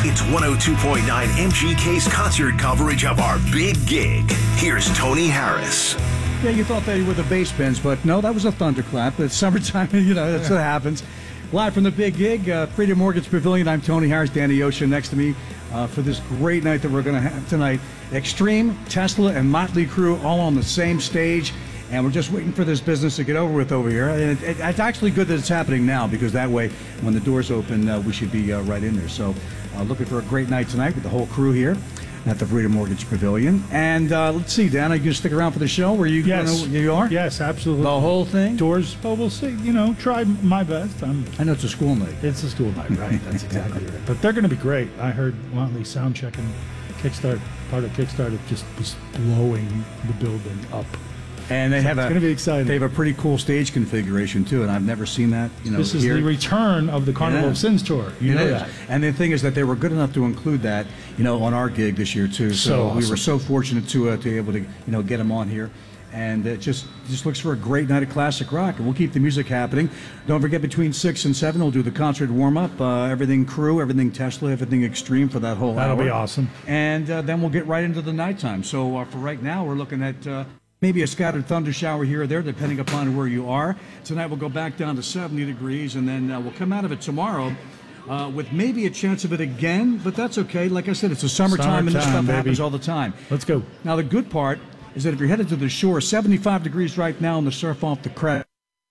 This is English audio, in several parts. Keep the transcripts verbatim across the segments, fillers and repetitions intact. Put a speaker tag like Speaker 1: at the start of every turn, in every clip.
Speaker 1: It's one oh two point nine M G K's concert coverage of our big gig. Here's Tony Harris.
Speaker 2: Yeah, you thought they were the bass bends, but no, that was a thunderclap. It's summertime, you know, that's what happens. Live from the big gig, uh, Freedom Mortgage Pavilion. I'm Tony Harris, Danny Ocean next to me uh, for this great night that we're going to have tonight. Extreme, Tesla, and Motley Crue all on the same stage. And we're just waiting for this business to get over with over here. And it, it, it's actually good that it's happening now, because that way, when the doors open, uh, we should be uh, right in there. So uh, looking for a great night tonight with the whole crew here at the Freedom Mortgage Pavilion. And uh, let's see, Dan, are you going to stick around for the show? Where you,
Speaker 3: yes.
Speaker 2: gonna, you are?
Speaker 3: Yes, absolutely.
Speaker 2: The whole thing?
Speaker 3: Doors, well, we'll see. You know, try my best. I'm,
Speaker 2: I know it's a school night.
Speaker 3: It's a school night, right? That's exactly right. But they're going to be great. I heard Watley sound checking Kickstart, part of Kickstarter just was blowing the building up.
Speaker 2: And they
Speaker 3: so
Speaker 2: have
Speaker 3: it's
Speaker 2: a,
Speaker 3: going to be exciting.
Speaker 2: They have a pretty cool stage configuration too, and I've never seen that. You know,
Speaker 3: this is
Speaker 2: here.
Speaker 3: the return of the Carnival
Speaker 2: yeah.
Speaker 3: of Sins tour. You
Speaker 2: it
Speaker 3: know
Speaker 2: is.
Speaker 3: that.
Speaker 2: And the thing is that they were good enough to include that, you know, on our gig this year too. So,
Speaker 3: So awesome.
Speaker 2: we were so fortunate to uh, to be able to, you know, get them on here. And it just just looks for a great night of classic rock. And we'll keep the music happening. Don't forget, between six and seven, we'll do the concert warm up. Uh, everything Crew, everything Tesla, everything Extreme for that whole
Speaker 3: That'll
Speaker 2: hour.
Speaker 3: be awesome.
Speaker 2: And uh, then we'll get right into the nighttime. So uh, for right now, we're looking at uh, maybe a scattered thunder shower here or there, depending upon where you are. Tonight we'll go back down to seventy degrees, and then uh, we'll come out of it tomorrow uh, with maybe a chance of it again. But that's okay. Like I said, it's a summertime,
Speaker 3: Summertime,
Speaker 2: and this stuff
Speaker 3: baby.
Speaker 2: happens all the time.
Speaker 3: Let's go.
Speaker 2: Now the good part is that if you're headed to the shore, seventy-five degrees right now on the surf off the crest.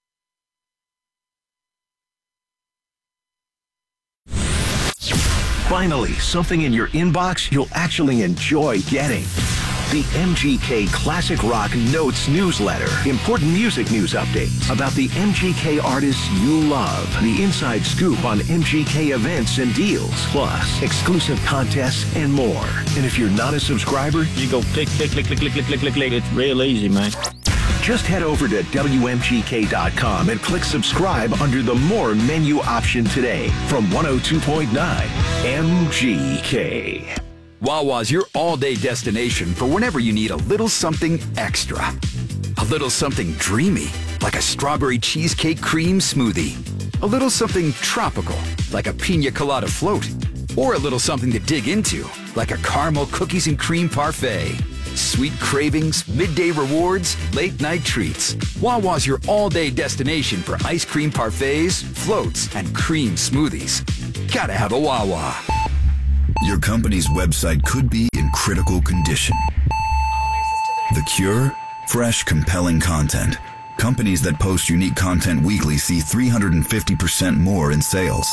Speaker 1: Finally, something in your inbox you'll actually enjoy getting. The M G K Classic Rock Notes newsletter. Important music news updates about the M G K artists you love. The inside scoop on M G K events and deals. Plus, exclusive contests and more. And if you're not a subscriber,
Speaker 4: you go click, click, click, click, click, click, click, click, click. It's real easy, man.
Speaker 1: Just head over to W M G K dot com and click subscribe under the More menu option today from one oh two point nine M G K.
Speaker 5: Wawa's your all-day destination for whenever you need a little something extra. A little something dreamy, like a strawberry cheesecake cream smoothie. A little something tropical, like a pina colada float. Or a little something to dig into, like a caramel cookies and cream parfait. Sweet cravings, midday rewards, late-night treats. Wawa's your all-day destination for ice cream parfaits, floats, and cream smoothies. Gotta have a Wawa.
Speaker 6: Your company's website could be in critical condition. The cure? Fresh, compelling content. Companies that post unique content weekly see three hundred fifty percent more in sales.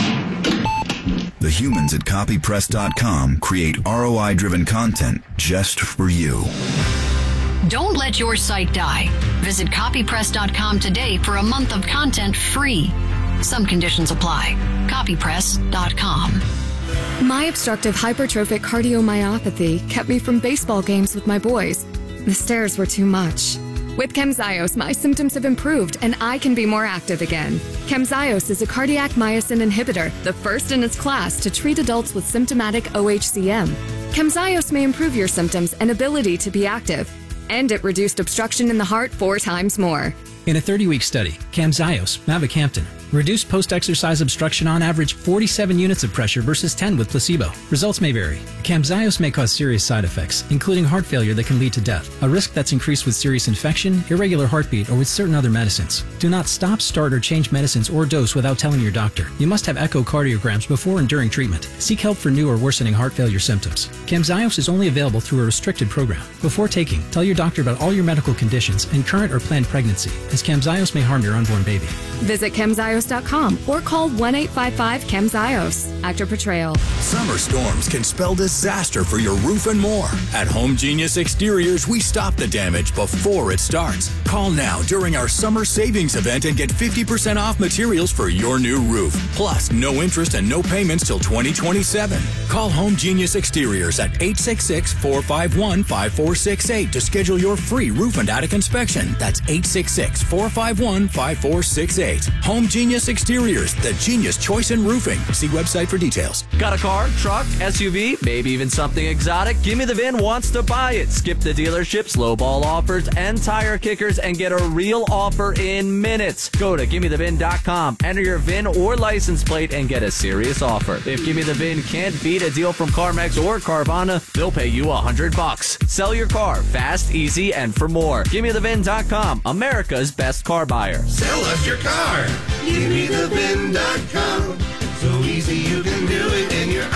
Speaker 6: The humans at copy press dot com create R O I-driven content just for you.
Speaker 7: Don't let your site die. Visit copy press dot com today for a month of content free. Some conditions apply. copy press dot com.
Speaker 8: My obstructive hypertrophic cardiomyopathy kept me from baseball games with my boys. The stairs were too much. With Camzyos, my symptoms have improved and I can be more active again. Camzyos is a cardiac myosin inhibitor, the first in its class to treat adults with symptomatic O H C M. Camzyos may improve your symptoms and ability to be active. And it reduced obstruction in the heart four times more.
Speaker 9: In a thirty-week study, Camzyos, mavacamten, reduced post-exercise obstruction on average forty-seven units of pressure versus ten with placebo. Results may vary. Camzyos may cause serious side effects, including heart failure that can lead to death, a risk that's increased with serious infection, irregular heartbeat, or with certain other medicines. Do not stop, start, or change medicines or dose without telling your doctor. You must have echocardiograms before and during treatment. Seek help for new or worsening heart failure symptoms. Camzyos is only available through a restricted program. Before taking, tell your doctor about all your medical conditions and current or planned pregnancy, as Camzyos may harm your unborn baby.
Speaker 8: Visit Camzyos dot com or call one eight five five Camzyos. Actor portrayal.
Speaker 10: Summer storms can spell disaster for your roof and more. At Home Genius Exteriors, we stop the damage before it starts. Call now during our summer savings event and get fifty percent off materials for your new roof. Plus, no interest and no payments till twenty twenty-seven. Call Home Genius Exteriors at eight six six, four five one, five four six eight to schedule your free roof and attic inspection. That's eight six six, four five one, five four six eight. Home Genius Genius Exteriors, the genius choice in roofing. See website for details.
Speaker 11: Got a car, truck, S U V, maybe even something exotic? Gimme the V I N wants to buy it. Skip the dealership, lowball offers, and tire kickers and get a real offer in minutes. Go to gimme the V I N dot com, enter your V I N or license plate, and get a serious offer. If Gimme the V I N can't beat a deal from CarMax or Carvana, they'll pay you a hundred bucks. Sell your car fast, easy, and for more. gimme the V I N dot com, America's best car buyer.
Speaker 12: Sell us your car. gimme the V I N dot com. So easy you can do it in your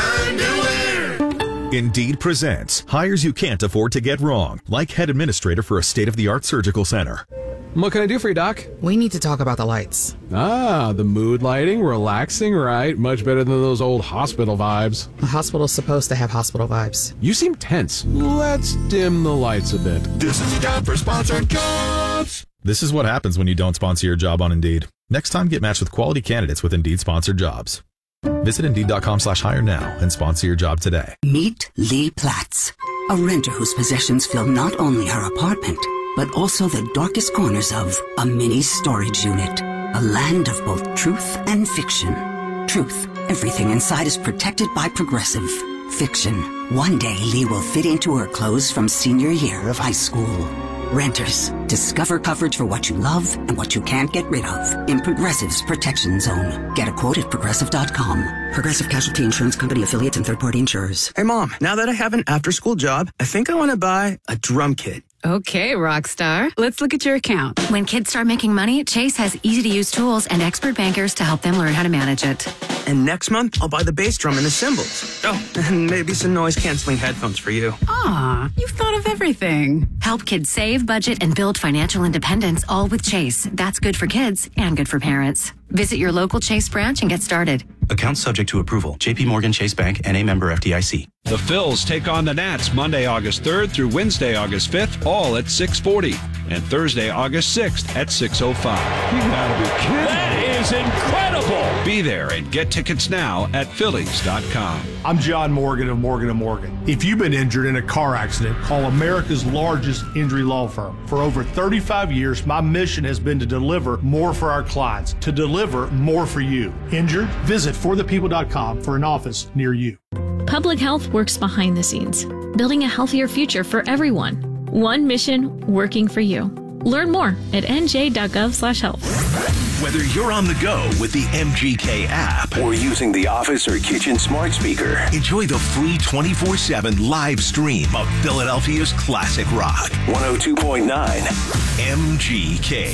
Speaker 12: underwear.
Speaker 13: Indeed presents hires you can't afford to get wrong, like head administrator for a state-of-the-art surgical center.
Speaker 14: What can I do for you, Doc? We need to talk about the lights. Ah, the mood lighting, relaxing, right? Much better than those old hospital vibes. A hospital's supposed to have hospital vibes. You seem tense. Let's dim the lights a bit.
Speaker 12: This is a job for sponsored jobs.
Speaker 13: This is what happens when you don't sponsor your job on Indeed. Next time, get matched with quality candidates with Indeed sponsored jobs. Visit Indeed dot com slash hire now and sponsor your job today.
Speaker 15: Meet Lee Platts, a renter whose possessions fill not only her apartment, but also the darkest corners of a mini storage unit. A land of both truth and fiction. Truth, everything inside is protected by Progressive. Fiction, one day Lee will fit into her clothes from senior year of high school. Renters, discover coverage for what you love and what you can't get rid of in Progressive's Protection Zone. Get a quote at Progressive dot com. Progressive Casualty Insurance Company affiliates and third-party insurers.
Speaker 16: Hey, Mom, now that I have an after-school job, I think I want to buy a drum kit.
Speaker 17: Okay, Rockstar. Let's look at your account.
Speaker 18: When kids start making money, Chase has easy-to-use tools and expert bankers to help them learn how to manage it.
Speaker 16: And next month, I'll buy the bass drum and the cymbals. Oh, and maybe some noise-canceling headphones for you.
Speaker 17: Aw, you've thought of everything.
Speaker 18: Help kids save, budget, and build financial independence, all with Chase. That's good for kids and good for parents. Visit your local Chase branch and get started.
Speaker 19: Account subject to approval. J P Morgan Chase Bank, N A member F D I C.
Speaker 20: The Phils take on the Nats Monday, August third through Wednesday, August fifth, all at six forty. And Thursday, August sixth at six oh five. You gotta be kidding. That is incredible. Be there and get tickets now at Phillies dot com.
Speaker 21: I'm John Morgan of Morgan and Morgan. If you've been injured in a car accident, call America's largest injury law firm. For over thirty-five years, my mission has been to deliver more for our clients, to deliver more for you. Injured? Visit for the people dot com for an office near you.
Speaker 22: Public health works behind the scenes, building a healthier future for everyone. One mission working for you. Learn more at N J dot gov slash health.
Speaker 1: Whether you're on the go with the M G K app or using the office or kitchen smart speaker, enjoy the free twenty-four seven live stream of Philadelphia's classic rock. one oh two point nine M G K.